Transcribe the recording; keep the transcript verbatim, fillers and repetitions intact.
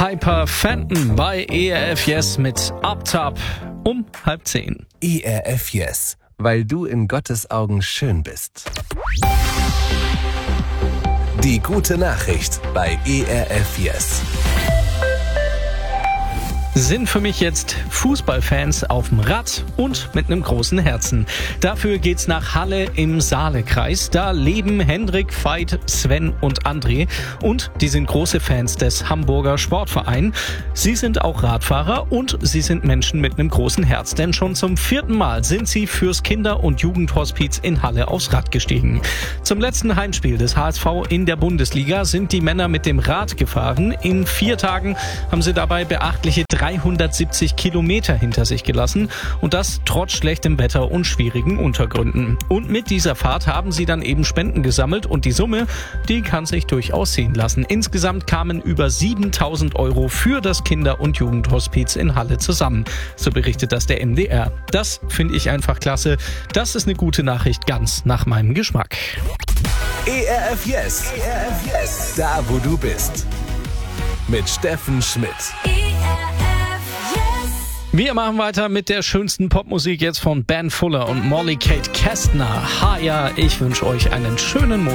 Hyper Phantom bei E R F Yes mit Up Top um halb zehn. E R F Yes, weil du in Gottes Augen schön bist. Die gute Nachricht bei E R F Yes. Sind für mich jetzt Fußballfans auf dem Rad und mit einem großen Herzen. Dafür geht's nach Halle im Saalekreis. Da leben Hendrik, Veit, Sven und André und die sind große Fans des Hamburger Sportvereins. Sie sind auch Radfahrer und sie sind Menschen mit einem großen Herz, denn schon zum vierten Mal sind sie fürs Kinder- und Jugendhospiz in Halle aufs Rad gestiegen. Zum letzten Heimspiel des H S V in der Bundesliga sind die Männer mit dem Rad gefahren. In vier Tagen haben sie dabei beachtliche dreihundertsiebzig Kilometer hinter sich gelassen und das trotz schlechtem Wetter und schwierigen Untergründen. Und mit dieser Fahrt haben sie dann eben Spenden gesammelt und die Summe, die kann sich durchaus sehen lassen. Insgesamt kamen über siebentausend Euro für das Kinder- und Jugendhospiz in Halle zusammen. So berichtet das der M D R. Das finde ich einfach klasse. Das ist eine gute Nachricht, ganz nach meinem Geschmack. E R F Yes, E R F Yes, da wo du bist. Mit Steffen Schmidt. Wir machen weiter mit der schönsten Popmusik jetzt von Ben Fuller und Molly Kate Kestner. Ha ja, ich wünsche euch einen schönen Monat.